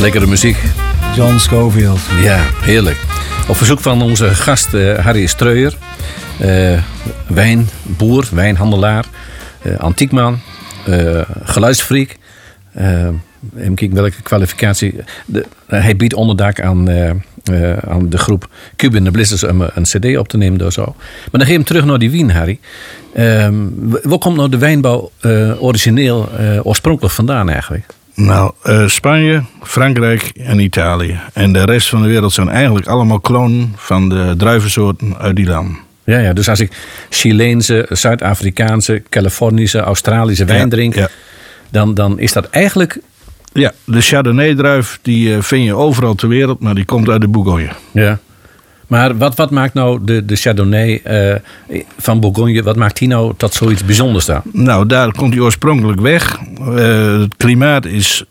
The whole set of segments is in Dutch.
Lekkere muziek. John Scofield. Ja, heerlijk. Op verzoek van onze gast Harry Streuer. Wijnboer, wijnhandelaar, antiekman, geluidsfreak. Even kijken welke kwalificatie. Hij biedt onderdak aan de groep Cuban de Blisters om een cd op te nemen door zo. Maar dan geef hem terug naar die wien, Harry. Waar komt nou de wijnbouw origineel, oorspronkelijk vandaan eigenlijk? Nou, Spanje, Frankrijk en Italië. En de rest van de wereld zijn eigenlijk allemaal klonen van de druivensoorten uit die landen. Ja, dus als ik Chileense, Zuid-Afrikaanse, Californische, Australische wijn drink, dan is dat eigenlijk... Ja, de Chardonnay-druif die vind je overal ter wereld, maar die komt uit de Bourgogne. Ja. Maar wat maakt nou de Chardonnay van Bourgogne, wat maakt die nou tot zoiets bijzonders dan? Nou, daar komt hij oorspronkelijk weg. Het klimaat is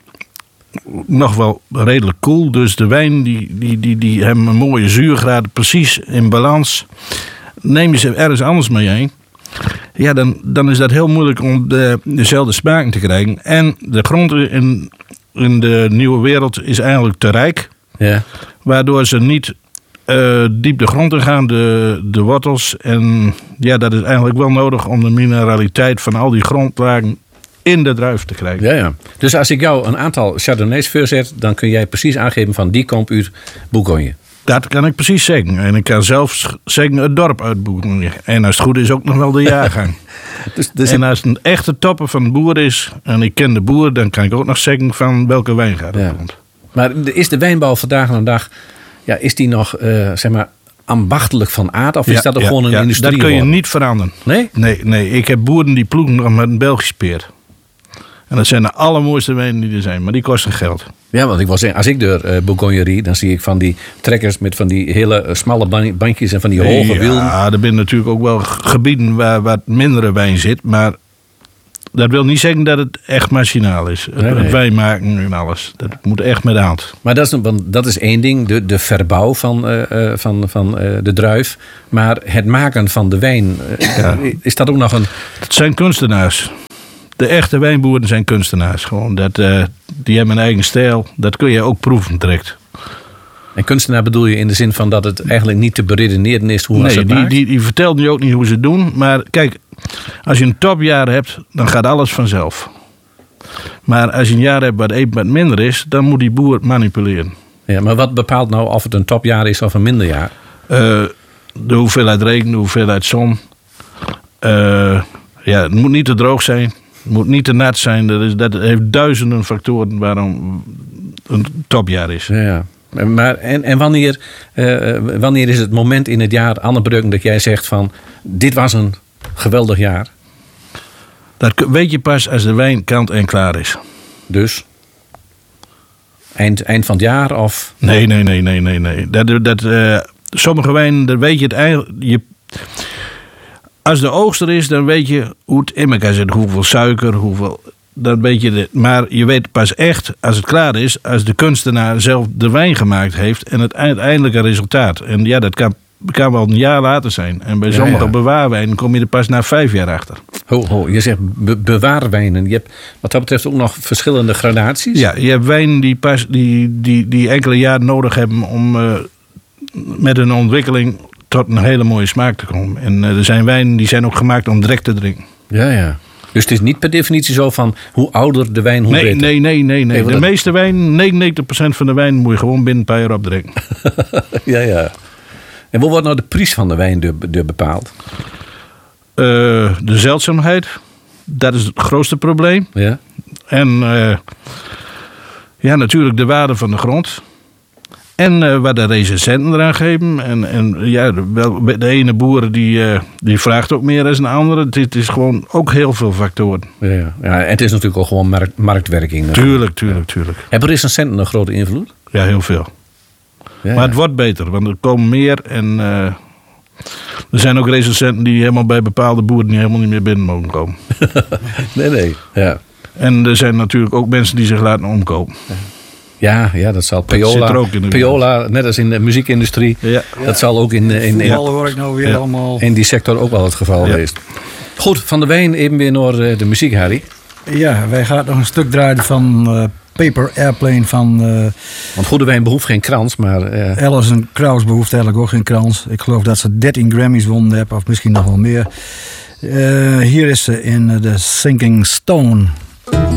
nog wel redelijk koel. Dus de wijn die hebben een mooie zuurgraad, precies in balans. Neem je ze ergens anders mee heen. Ja, dan is dat heel moeilijk om dezelfde smaak te krijgen. En de grond in de nieuwe wereld is eigenlijk te rijk. Ja. Waardoor ze niet diep de grond in gaan, de wortels. En ja, dat is eigenlijk wel nodig om de mineraliteit van al die grondlagen in de druif te krijgen. Ja. Dus als ik jou een aantal Chardonnays voorzet, dan kun jij precies aangeven van die komt uit Bourgogne. Dat kan ik precies zeggen. En ik kan zelfs zeggen het dorp uit Bourgogne. En als het goed is ook nog wel de jaargang. Dus en als het een echte topper van de boer is, en ik ken de boer, dan kan ik ook nog zeggen van welke wijngaard het komt. Maar is de wijnbouw vandaag aan de dag, is die nog, ambachtelijk van aard? Of is dat ook gewoon een industrie? Dat kun je niet veranderen. Nee? Nee. Ik heb boeren die ploegen nog met een Belgisch peer. En dat zijn de allermooiste wijnen die er zijn, maar die kosten geld. Ja, want ik wil zeggen, als ik door Bourgogne rijd, dan zie ik van die trekkers met van die hele smalle bandjes en van die hoge wielen. Ja, er zijn natuurlijk ook wel gebieden waar wat mindere wijn zit, maar dat wil niet zeggen dat het echt machinaal is. Nee. Het wijn maken en alles. Dat moet echt met de hand. Maar dat is één ding, de verbouw van de druif. Maar het maken van de wijn, is dat ook nog een... Het zijn kunstenaars. De echte wijnboeren zijn kunstenaars. Gewoon die hebben een eigen stijl. Dat kun je ook proeven direct. En kunstenaar bedoel je in de zin van dat het eigenlijk niet te beredeneren is hoe ze het maakt? Nee, die vertelt nu ook niet hoe ze het doen. Maar kijk, als je een topjaar hebt, dan gaat alles vanzelf. Maar als je een jaar hebt wat minder is, dan moet die boer manipuleren. Ja, maar wat bepaalt nou of het een topjaar is of een minder jaar? De hoeveelheid regen, de hoeveelheid zon. Het moet niet te droog zijn. Het moet niet te nat zijn. Dat heeft duizenden factoren waarom een topjaar is. Ja. Maar en wanneer is het moment in het jaar, Anne Breuken, dat jij zegt van dit was een geweldig jaar? Dat weet je pas als de wijn kant en klaar is. Dus? Eind van het jaar of? Nee. Sommige wijnen, dat weet je het eigenlijk... Als de oogst er is, dan weet je hoe het in elkaar zit. Hoeveel suiker, dan weet je het. Maar je weet pas echt, als het klaar is, als de kunstenaar zelf de wijn gemaakt heeft en het uiteindelijke resultaat. En ja, dat kan wel een jaar later zijn. En bij sommige bewaarwijnen kom je er pas na 5 jaar achter. Je zegt bewaarwijnen. Je hebt wat dat betreft ook nog verschillende gradaties? Ja, je hebt wijnen die enkele jaren nodig hebben om met hun ontwikkeling tot een hele mooie smaak te komen. En er zijn wijnen die zijn ook gemaakt om direct te drinken. Ja. Dus het is niet per definitie zo van hoe ouder de wijn, hoe beter? Nee. De meeste wijn, 99% van de wijn moet je gewoon binnen een paar jaar opdrinken. Ja. En hoe wordt nou de prijs van de wijn door bepaald? De zeldzaamheid. Dat is het grootste probleem. Ja. En natuurlijk de waarde van de grond. En wat de recensenten eraan geven. De ene boer die vraagt ook meer dan een andere. Het is gewoon ook heel veel factoren. Ja, en het is natuurlijk ook gewoon marktwerking. Tuurlijk. Hebben recensenten een grote invloed? Ja, heel veel. Ja. Maar het wordt beter, want er komen meer. En er zijn ook recensenten die helemaal bij bepaalde boeren helemaal niet meer binnen mogen komen. Nee. Ja. En er zijn natuurlijk ook mensen die zich laten omkopen. Ja, dat zal Payola, net als in de muziekindustrie. Ja. Dat zal ook in die sector ook wel het geval geweest. Goed, van de wijn even weer naar de muziek, Harry. Ja, wij gaan nog een stuk draaien van Paper Airplane van... Want Goede Wijn behoeft geen krans, maar... Alison Krauss behoeft eigenlijk ook geen krans. Ik geloof dat ze 13 Grammys wonnen hebben, of misschien nog wel meer. Hier is ze in The Sinking Stone.